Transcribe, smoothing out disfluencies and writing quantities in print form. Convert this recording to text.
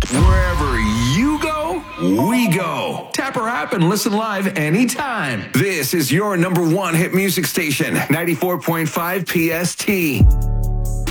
Wherever you go, we go. Tap our app and listen live anytime. This is your number one hit music station, 94.5 PST.